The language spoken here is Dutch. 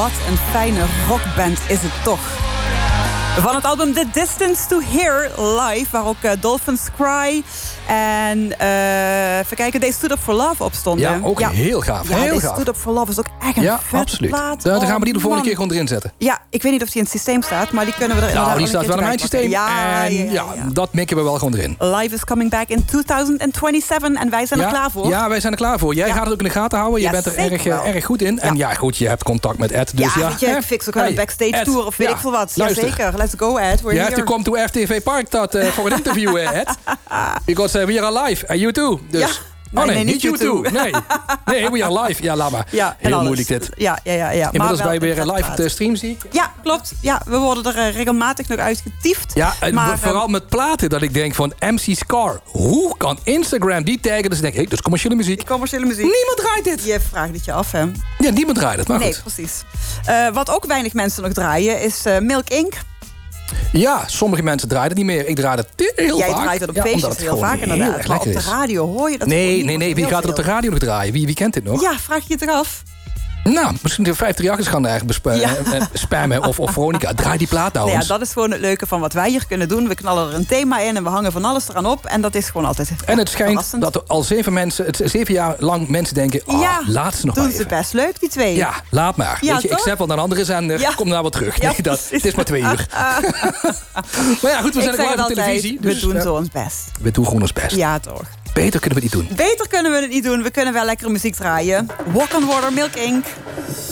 wat een fijne rockband is het toch. Van het album The Distance to Here Live, waar ook Dolphins Cry en even kijken, They Stood Up For Love op stonden. Ja, ook heel gaaf. Ja, heel They gaaf. Stood Up For Love is ook echt een vet plaat. Daar gaan we die de volgende keer gewoon erin zetten. Ja, ik weet niet of die in het systeem staat, maar die kunnen we er inderdaad die staat wel in mijn systeem. Ja, dat mikken we wel gewoon erin. Live is coming back in 2027 en wij zijn er klaar voor. Ja, wij zijn er klaar voor. Jij gaat het ook in de gaten houden. Je bent er erg goed in. En goed, je hebt contact met Ed. Dus weet je, ik fix ook wel een backstage tour of weet ik veel wat. Jazeker, let's go Ed. You have to come to FTV Park voor een interview, Ed. Because we are live. And you too. Dus... Nee, niet you too. Nee, we are live. Ja, laat maar. Ja, heel moeilijk dit. Ja. Inmiddels ben je weer live op de stream, zie ik. Ja, klopt. Ja, we worden er regelmatig nog uitgetiefd. Ja, maar, vooral met platen dat ik denk van MC Scar. Hoe kan Instagram die taggen? Dus denk ik, dat is commerciële muziek. Niemand draait dit. Je vraagt het je af, hè? Ja, niemand draait het, maar nee, goed. Precies. Wat ook weinig mensen nog draaien is Milk Inc. Ja, sommige mensen draaien het niet meer. Ik draai het heel vaak. Jij draait het op feestjes heel vaak inderdaad. Maar op de radio hoor je dat Nee. Wie gaat het op de radio nog draaien? Wie kent dit nog? Ja, vraag je het eraf. Nou, misschien de 538's gaan eigenlijk spammen. Of Veronica, draai die plaat nou eens. Ja, dat is gewoon het leuke van wat wij hier kunnen doen. We knallen er een thema in en we hangen van alles eraan op. En dat is gewoon altijd En het schijnt verrassend. Dat er al 7 jaar lang mensen denken... laat ze nog doen maar even. Ze best leuk, die twee. Ja, laat maar. Ja, weet je, ik zet wel naar een andere zender. Kom nou wel terug. Ja, nee, het is maar 2 uur. Maar ja, goed, we zijn ook live op televisie. Dus, we doen zo ons best. We doen gewoon ons best. Ja, toch. Beter kunnen we het niet doen. Beter kunnen we het niet doen. We kunnen wel lekkere muziek draaien. Walk on Water, Milk Inc.